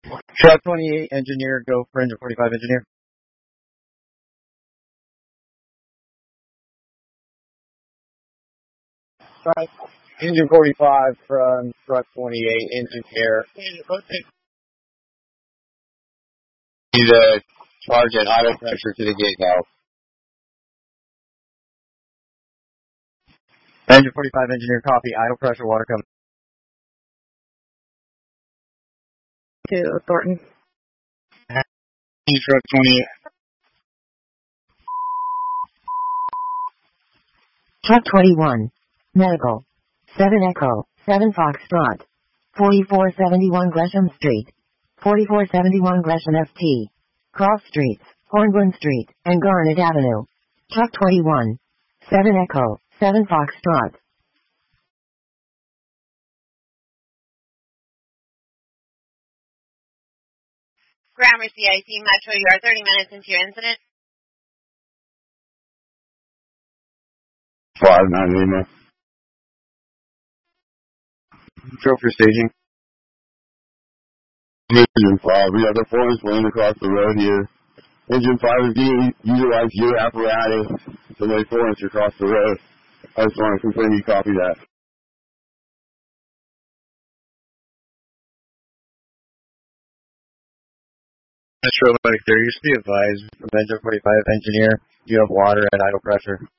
Truck 28 engineer, go for engine 45 engineer. Right. Engine 45 from truck 28, engineer. Need to charge at idle pressure to the gate valve. Engine 45 engineer, copy, idle pressure, water coming. To Thornton. Truck 28. Truck 21. Medical. 7 Echo. 7 Foxtrot. 4471 Gresham Street. 4471 Gresham ST. Cross Streets. Hornburn Street. And Garnet Avenue. Truck 21. 7 Echo. 7 Foxtrot. Grammar CIC Metro, you are 30 minutes into your incident. 5-9 Lima. Control for staging. Engine 5, we have the 4-inch lane across the road here. Engine 5 is being utilized your apparatus to lay 4-inch across the road. I just want to confirm you copy that. Metro Mike 30, you should be advised from engine 45 engineer, you have water at idle pressure.